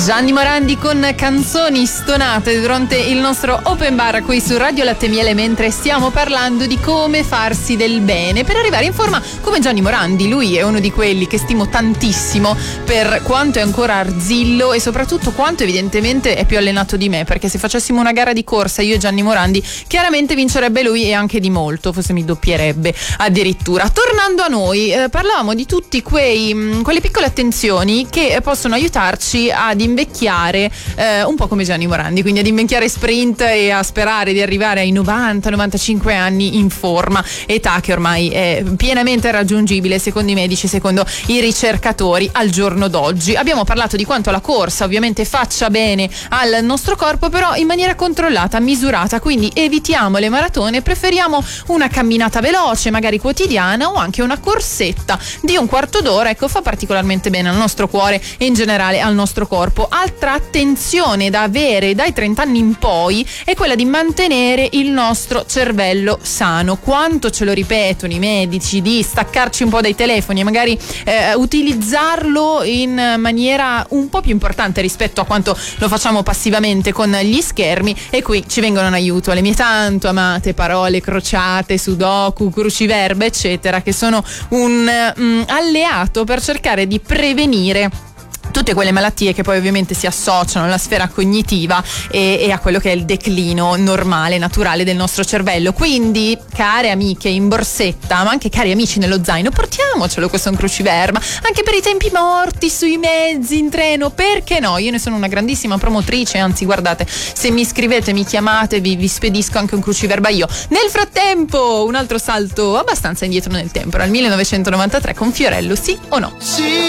Gianni Morandi con canzoni stonate durante il nostro open bar qui su Radio Latte Miele, mentre stiamo parlando di come farsi del bene per arrivare in forma come Gianni Morandi. Lui è uno di quelli che stimo tantissimo per quanto è ancora arzillo e soprattutto quanto evidentemente è più allenato di me, perché se facessimo una gara di corsa io e Gianni Morandi chiaramente vincerebbe lui, e anche di molto, forse mi doppierebbe addirittura. Tornando a noi, parlavamo di tutti quelle piccole attenzioni che possono aiutarci ad invecchiare un po' come Gianni Morandi, quindi ad invecchiare sprint e a sperare di arrivare ai 90-95 anni in forma, età che ormai è pienamente raggiungibile secondo i medici, secondo i ricercatori al giorno d'oggi. Abbiamo parlato di quanto la corsa ovviamente faccia bene al nostro corpo, però in maniera controllata, misurata, quindi evitiamo le maratone, preferiamo una camminata veloce, magari quotidiana, o anche una corsetta di un quarto d'ora. Ecco, fa particolarmente bene al nostro cuore e in generale al nostro corpo. Altra attenzione da avere dai 30 anni in poi è quella di mantenere il nostro cervello sano. Quanto ce lo ripetono i medici di staccarci un po' dai telefoni e magari utilizzarlo in maniera un po' più importante rispetto a quanto lo facciamo passivamente con gli schermi, e qui ci vengono in aiuto le mie tanto amate parole crociate, sudoku, cruciverba eccetera, che sono un alleato per cercare di prevenire tutte quelle malattie che poi ovviamente si associano alla sfera cognitiva e a quello che è il declino normale, naturale del nostro cervello. Quindi, care amiche in borsetta, ma anche cari amici nello zaino, portiamocelo questo un cruciverba, anche per i tempi morti sui mezzi, in treno, perché no? Io ne sono una grandissima promotrice, anzi guardate, se mi scrivete, mi chiamate, vi spedisco anche un cruciverba io. Nel frattempo, un altro salto abbastanza indietro nel tempo, al 1993 con Fiorello, sì o no? Sì.